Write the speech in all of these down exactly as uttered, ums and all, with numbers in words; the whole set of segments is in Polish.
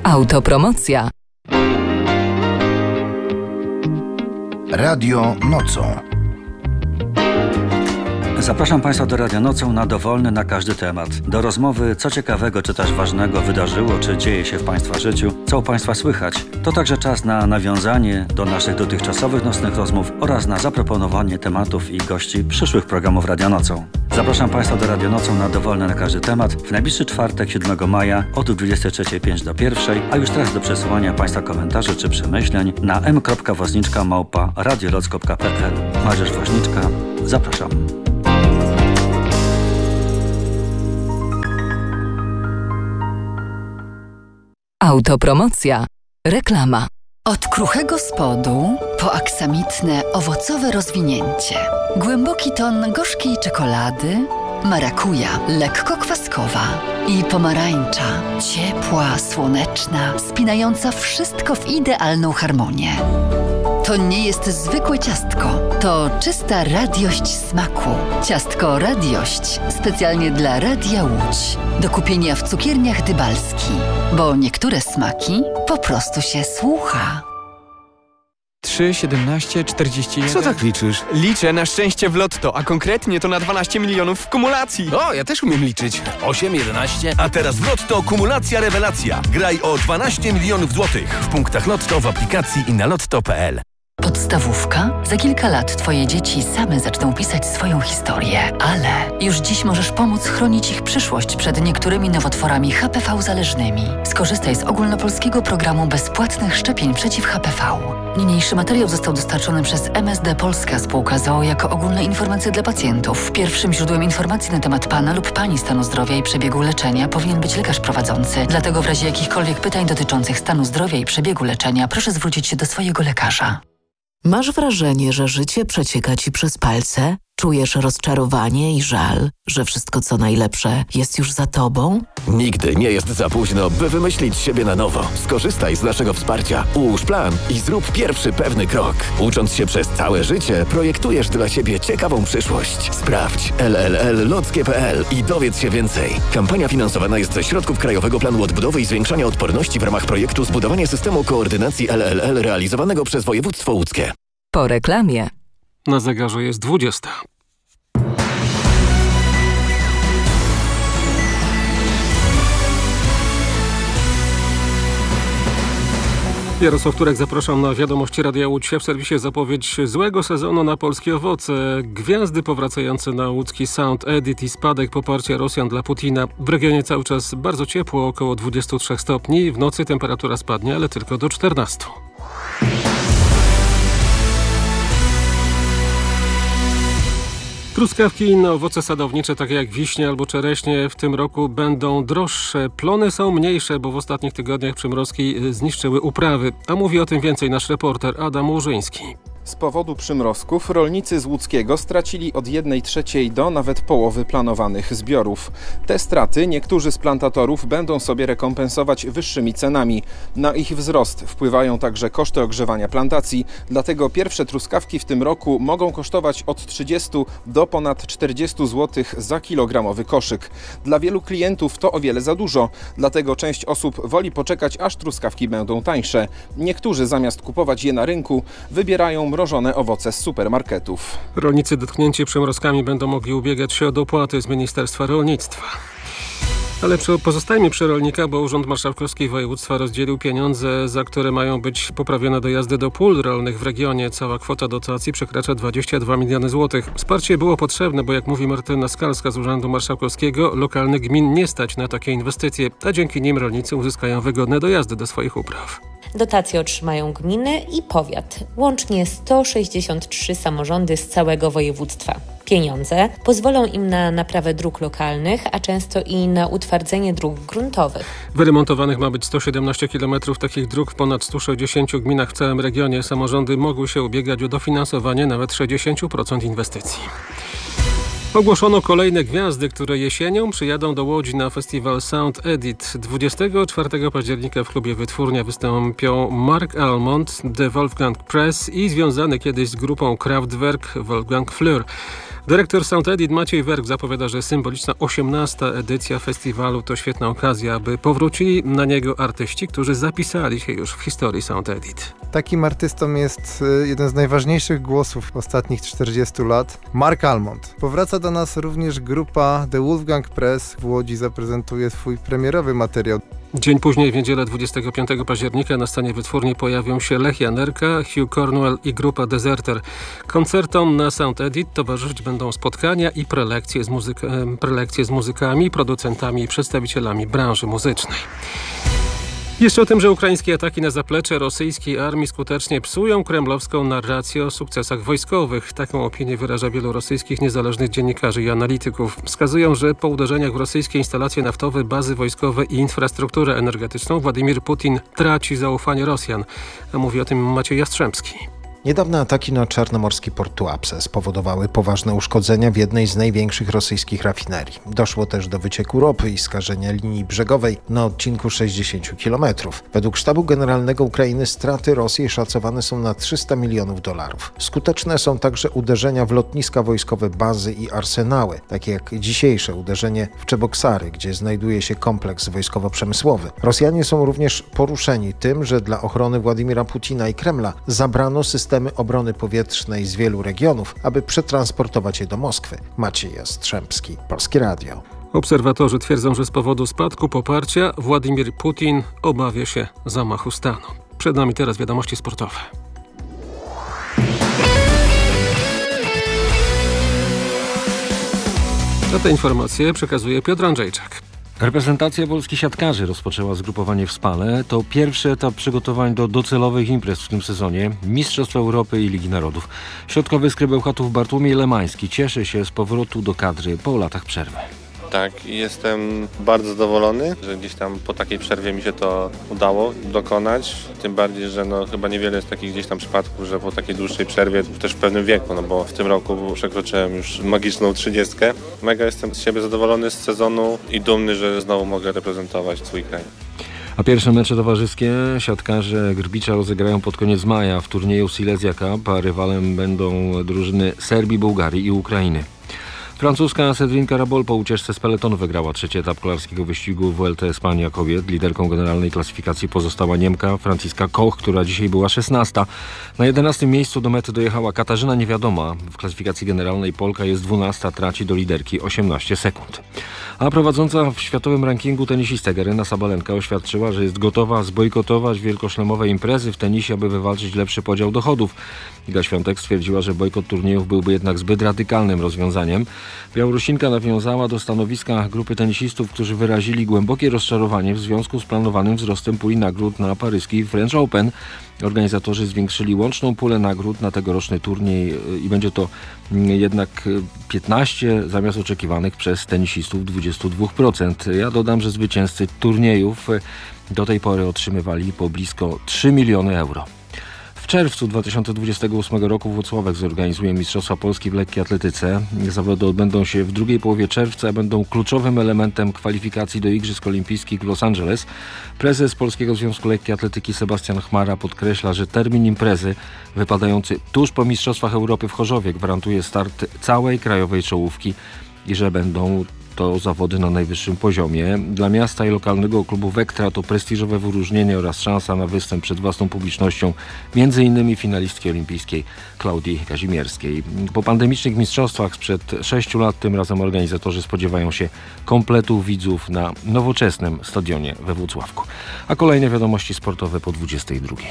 Autopromocja. Radio Nocą. Zapraszam Państwa do Radia Nocą na dowolny na każdy temat. Do rozmowy, co ciekawego czy też ważnego wydarzyło, czy dzieje się w Państwa życiu, co u Państwa słychać. To także czas na nawiązanie do naszych dotychczasowych nocnych rozmów oraz na zaproponowanie tematów i gości przyszłych programów Radia Nocą. Zapraszam Państwa do Radia Nocą na dowolny na każdy temat w najbliższy czwartek, siódmego maja od dwudziestej trzeciej pięć do pierwszej, a już teraz do przesyłania Państwa komentarzy czy przemyśleń na m kropka woźniczka małpa radioloc kropka p l. Mariusz Woźniczka, zapraszam. Autopromocja. Reklama. Od kruchego spodu po aksamitne, owocowe rozwinięcie. Głęboki ton gorzkiej czekolady, marakuja, lekko kwaskowa i pomarańcza, ciepła, słoneczna, spinająca wszystko w idealną harmonię. To nie jest zwykłe ciastko, to czysta radiość smaku. Ciastko Radiość specjalnie dla Radia Łódź. Do kupienia w cukierniach Dybalski, bo niektóre smaki po prostu się słucha. trzy, siedemnaście, czterdzieści jeden. Co tak liczysz? Liczę na szczęście w lotto, a konkretnie to na dwanaście milionów w kumulacji. O, ja też umiem liczyć. osiem, jedenaście. A teraz w Lotto kumulacja rewelacja. Graj o dwanaście milionów złotych w punktach Lotto, w aplikacji i na lotto kropka p l. Podstawówka? Za kilka lat twoje dzieci same zaczną pisać swoją historię, ale już dziś możesz pomóc chronić ich przyszłość przed niektórymi nowotworami H P V zależnymi. Skorzystaj z ogólnopolskiego programu bezpłatnych szczepień przeciw H P V. Niniejszy materiał został dostarczony przez M S D Polska Spółka z o o jako ogólne informacje dla pacjentów. Pierwszym źródłem informacji na temat pana lub pani stanu zdrowia i przebiegu leczenia powinien być lekarz prowadzący. Dlatego w razie jakichkolwiek pytań dotyczących stanu zdrowia i przebiegu leczenia proszę zwrócić się do swojego lekarza. Masz wrażenie, że życie przecieka ci przez palce? Czujesz rozczarowanie i żal, że wszystko co najlepsze jest już za tobą? Nigdy nie jest za późno, by wymyślić siebie na nowo. Skorzystaj z naszego wsparcia. Ułóż plan i zrób pierwszy pewny krok. Ucząc się przez całe życie, projektujesz dla siebie ciekawą przyszłość. Sprawdź l l l lockie kropka p l i dowiedz się więcej. Kampania finansowana jest ze środków Krajowego Planu Odbudowy i Zwiększania Odporności w ramach projektu Zbudowanie systemu koordynacji L L L realizowanego przez województwo łódzkie. Po reklamie. Na zegarze jest dwudziesta. Jarosław Turek, zapraszam na wiadomości Radia Łódź. W serwisie zapowiedź złego sezonu na polskie owoce. Gwiazdy powracające na łódzki Sound Edit i spadek poparcia Rosjan dla Putina. W regionie cały czas bardzo ciepło, około dwudziestu trzech stopni. W nocy temperatura spadnie, ale tylko do czternastu. Truskawki i inne owoce sadownicze, takie jak wiśnie albo czereśnie, w tym roku będą droższe. Plony są mniejsze, bo w ostatnich tygodniach przymrozki zniszczyły uprawy. A mówi o tym więcej nasz reporter Adam Łużyński. Z powodu przymrozków rolnicy z Łódzkiego stracili od jednej trzeciej do nawet połowy planowanych zbiorów. Te straty niektórzy z plantatorów będą sobie rekompensować wyższymi cenami. Na ich wzrost wpływają także koszty ogrzewania plantacji, dlatego pierwsze truskawki w tym roku mogą kosztować od trzydziestu do ponad czterdziestu złotych za kilogramowy koszyk. Dla wielu klientów to o wiele za dużo, dlatego część osób woli poczekać, aż truskawki będą tańsze. Niektórzy zamiast kupować je na rynku, wybierają mrożone owoce z supermarketów. Rolnicy dotknięci przymrozkami będą mogli ubiegać się o dopłaty z Ministerstwa Rolnictwa. Ale pozostajmy przy rolnikach, bo Urząd Marszałkowski Województwa rozdzielił pieniądze, za które mają być poprawione dojazdy do pól rolnych w regionie. Cała kwota dotacji przekracza dwadzieścia dwa miliony złotych. Wsparcie było potrzebne, bo jak mówi Martyna Skalska z Urzędu Marszałkowskiego, lokalnych gmin nie stać na takie inwestycje, a dzięki nim rolnicy uzyskają wygodne dojazdy do swoich upraw. Dotacje otrzymają gminy i powiat. Łącznie sto sześćdziesiąt trzy samorządy z całego województwa. Pieniądze pozwolą im na naprawę dróg lokalnych, a często i na utwardzenie dróg gruntowych. Wyremontowanych ma być sto siedemnaście kilometrów takich dróg w ponad stu sześćdziesięciu gminach w całym regionie. Samorządy mogły się ubiegać o dofinansowanie nawet sześćdziesiąt procent inwestycji. Ogłoszono kolejne gwiazdy, które jesienią przyjadą do Łodzi na festiwal Sound Edit. dwudziestego czwartego października w klubie Wytwórnia wystąpią Mark Almond, The Wolfgang Press i związany kiedyś z grupą Kraftwerk Wolfgang Flür. Dyrektor Sound Edit Maciej Werk zapowiada, że symboliczna osiemnasta edycja festiwalu to świetna okazja, aby powrócili na niego artyści, którzy zapisali się już w historii Sound Edit. Takim artystą jest jeden z najważniejszych głosów ostatnich czterdziestu lat, Mark Almond. Powraca do nas również grupa The Wolfgang Press. W Łodzi zaprezentuje swój premierowy materiał. Dzień później, w niedzielę dwudziestego piątego października na scenie Wytwórni pojawią się Lech Janerka, Hugh Cornwell i grupa Deserter. Koncertom na Sound Edit towarzyszyć będą spotkania i prelekcje z, muzyka- prelekcje z muzykami, producentami i przedstawicielami branży muzycznej. Jeszcze o tym, że ukraińskie ataki na zaplecze rosyjskiej armii skutecznie psują kremlowską narrację o sukcesach wojskowych. Taką opinię wyraża wielu rosyjskich niezależnych dziennikarzy i analityków. Wskazują, że po uderzeniach w rosyjskie instalacje naftowe, bazy wojskowe i infrastrukturę energetyczną Władimir Putin traci zaufanie Rosjan. A mówi o tym Maciej Jastrzębski. Niedawne ataki na czarnomorski port Tuapse spowodowały poważne uszkodzenia w jednej z największych rosyjskich rafinerii. Doszło też do wycieku ropy i skażenia linii brzegowej na odcinku sześćdziesięciu kilometrów. Według Sztabu Generalnego Ukrainy straty Rosji szacowane są na trzysta milionów dolarów. Skuteczne są także uderzenia w lotniska wojskowe, bazy i arsenały, takie jak dzisiejsze uderzenie w Czeboksary, gdzie znajduje się kompleks wojskowo-przemysłowy. Rosjanie są również poruszeni tym, że dla ochrony Władimira Putina i Kremla zabrano system Systemy obrony powietrznej z wielu regionów, aby przetransportować je do Moskwy. Maciej Jastrzębski, Polskie Radio. Obserwatorzy twierdzą, że z powodu spadku poparcia Władimir Putin obawia się zamachu stanu. Przed nami teraz wiadomości sportowe. A te informacje przekazuje Piotr Andrzejczak. Reprezentacja Polski siatkarzy rozpoczęła zgrupowanie w Spale. To pierwszy etap przygotowań do docelowych imprez w tym sezonie Mistrzostw Europy i Ligi Narodów. Środkowy skryb Bełchatów Bartłomiej Lemański cieszy się z powrotu do kadry po latach przerwy. Tak, jestem bardzo zadowolony, że gdzieś tam po takiej przerwie mi się to udało dokonać. Tym bardziej, że no chyba niewiele jest takich gdzieś tam przypadków, że po takiej dłuższej przerwie, też w pewnym wieku, no bo w tym roku przekroczyłem już magiczną trzydziestkę. Mega jestem z siebie zadowolony z sezonu i dumny, że znowu mogę reprezentować swój kraj. A pierwsze mecze towarzyskie siatkarze Grbicza rozegrają pod koniec maja w turnieju Silesia Cup, a rywalem będą drużyny Serbii, Bułgarii i Ukrainy. Francuska Cédrine Carabol po ucieczce z peletonu wygrała trzeci etap kolarskiego wyścigu W L T Espania kobiet. Liderką generalnej klasyfikacji pozostała Niemka Franciska Koch, która dzisiaj była szesnasta. Na jedenastym miejscu do mety dojechała Katarzyna Niewiadoma. W klasyfikacji generalnej Polka jest dwunasta, traci do liderki osiemnaście sekund. A prowadząca w światowym rankingu tenisistek Aryna Sabalenka oświadczyła, że jest gotowa zbojkotować wielkoszlemowe imprezy w tenisie, aby wywalczyć lepszy podział dochodów. Iga Świątek stwierdziła, że bojkot turniejów byłby jednak zbyt radykalnym rozwiązaniem. Białorusinka nawiązała do stanowiska grupy tenisistów, którzy wyrazili głębokie rozczarowanie w związku z planowanym wzrostem puli nagród na paryski French Open. Organizatorzy zwiększyli łączną pulę nagród na tegoroczny turniej i będzie to jednak piętnaście zamiast oczekiwanych przez tenisistów dwadzieścia dwa procent. Ja dodam, że zwycięzcy turniejów do tej pory otrzymywali po blisko trzy miliony euro. W czerwcu dwa tysiące dwudziestego ósmego roku Włocławek zorganizuje Mistrzostwa Polski w lekkiej atletyce. Zawody odbędą się w drugiej połowie czerwca, a będą kluczowym elementem kwalifikacji do Igrzysk Olimpijskich w Los Angeles. Prezes Polskiego Związku Lekkiej Atletyki Sebastian Chmara podkreśla, że termin imprezy wypadający tuż po Mistrzostwach Europy w Chorzowie gwarantuje start całej krajowej czołówki i że będą to zawody na najwyższym poziomie. Dla miasta i lokalnego klubu Wektra to prestiżowe wyróżnienie oraz szansa na występ przed własną publicznością, między innymi finalistki olimpijskiej Klaudii Kazimierskiej. Po pandemicznych mistrzostwach sprzed sześciu lat tym razem organizatorzy spodziewają się kompletu widzów na nowoczesnym stadionie we Włocławku. A kolejne wiadomości sportowe po dwudziestej drugiej.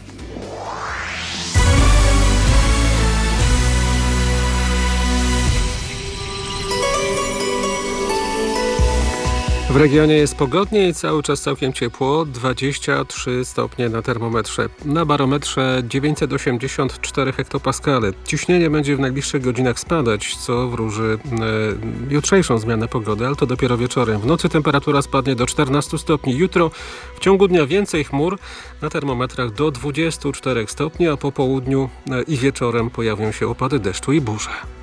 W regionie jest pogodnie i cały czas całkiem ciepło, dwadzieścia trzy stopnie na termometrze. Na barometrze dziewięćset osiemdziesiąt cztery hektopaskale. Ciśnienie będzie w najbliższych godzinach spadać, co wróży e, jutrzejszą zmianę pogody, ale to dopiero wieczorem. W nocy temperatura spadnie do czternastu stopni. Jutro w ciągu dnia więcej chmur, na termometrach do dwudziestu czterech stopni, a po południu e, i wieczorem pojawią się opady deszczu i burze.